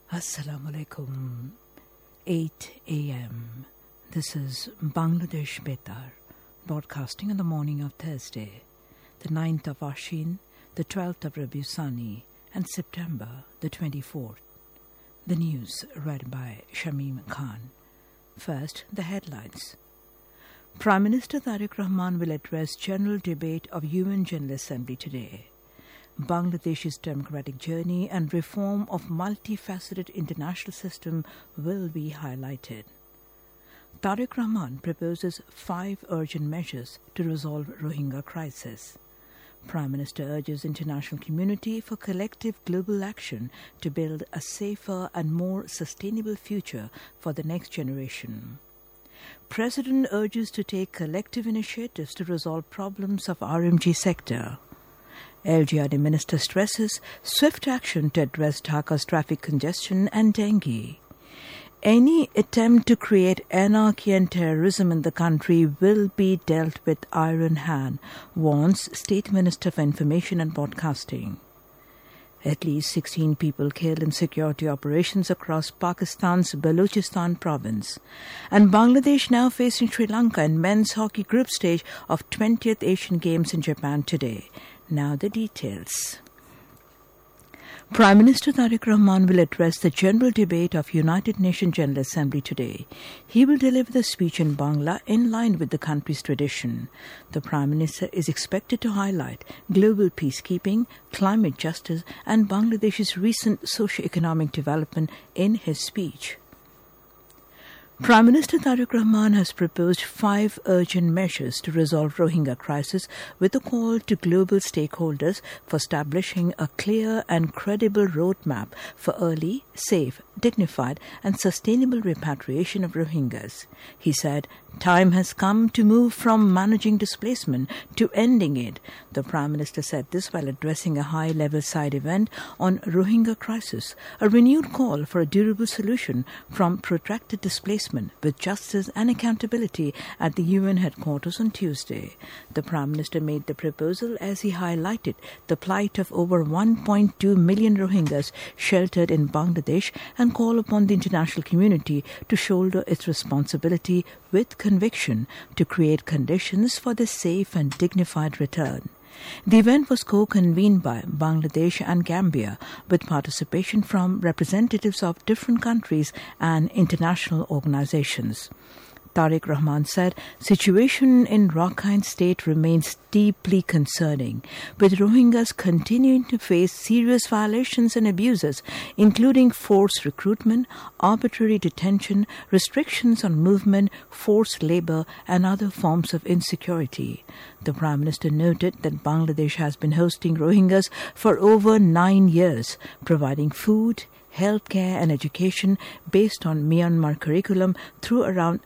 Assalamu alaikum. 8 a.m. This is Bangladesh Betar, broadcasting on the morning of Thursday, the 9th of Ashin, the 12th of Rabiu Sani, and September the 24th. The news read by Shamim Khan. First, the headlines. Prime Minister Tariq Rahman will address general debate of UN General Assembly today. Bangladesh's democratic journey and reform of multifaceted international system will be highlighted. Tariq Rahman proposes 5 urgent measures to resolve Rohingya crisis. Prime Minister urges international community for collective global action to build a safer and more sustainable future for the next generation. President urges to take collective initiatives to resolve problems of RMG sector. LGRD Minister stresses swift action to address Dhaka's traffic congestion and dengue. Any attempt to create anarchy and terrorism in the country will be dealt with iron hand, warns State Minister for Information and Broadcasting. At least 16 people killed in security operations across Pakistan's Balochistan province. And Bangladesh now facing Sri Lanka in men's hockey group stage of 20th Asian Games in Japan today. Now the details. Prime Minister Tariq Rahman will address the general debate of United Nations General Assembly today. He will deliver the speech in Bangla in line with the country's tradition. The Prime Minister is expected to highlight global peacekeeping, climate justice and Bangladesh's recent socio-economic development in his speech. Prime Minister Tariq Rahman has proposed 5 urgent measures to resolve Rohingya crisis with a call to global stakeholders for establishing a clear and credible roadmap for early, safe, dignified and sustainable repatriation of Rohingyas. He said, "Time has come to move from managing displacement to ending it." The Prime Minister said this while addressing a high-level side event on Rohingya crisis, a renewed call for a durable solution from protracted displacement with justice and accountability at the UN headquarters on Tuesday. The Prime Minister made the proposal as he highlighted the plight of over 1.2 million Rohingyas sheltered in Bangladesh and call upon the international community to shoulder its responsibility with conviction to create conditions for their safe and dignified return. The event was co-convened by Bangladesh and Gambia with participation from representatives of different countries and international organizations. Tariq Rahman said, situation in Rakhine State remains deeply concerning, with Rohingyas continuing to face serious violations and abuses, including forced recruitment, arbitrary detention, restrictions on movement, forced labor, and other forms of insecurity. The Prime Minister noted that Bangladesh has been hosting Rohingyas for over 9 years, providing food, healthcare and education based on Myanmar curriculum through around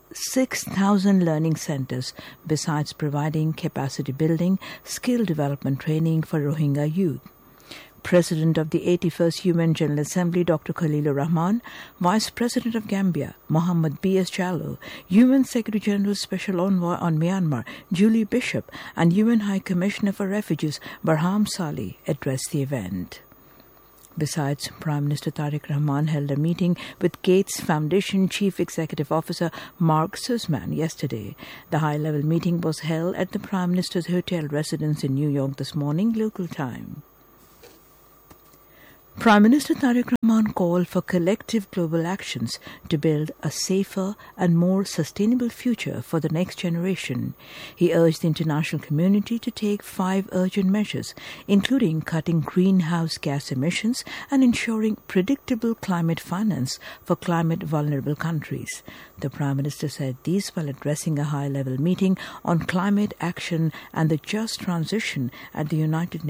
6,000 learning centers, besides providing capacity building, skill development training for Rohingya youth. President of the 81st UN General Assembly, Dr. Khalilur Rahman, Vice President of Gambia, Mohammed B.S. Jallow, UN Secretary General Special Envoy on Myanmar, Julie Bishop, and UN High Commissioner for Refugees, Barham Salih, addressed the event. Besides, Prime Minister Tariq Rahman held a meeting with Gates Foundation Chief Executive Officer Mark Sussman yesterday. The high-level meeting was held at the Prime Minister's hotel residence in New York this morning, local time. Prime Minister Tariq Rahman called for collective global actions to build a safer and more sustainable future for the next generation. He urged the international community to take 5 urgent measures, including cutting greenhouse gas emissions and ensuring predictable climate finance for climate-vulnerable countries. The Prime Minister said these while addressing a high-level meeting on climate action and the just transition at the United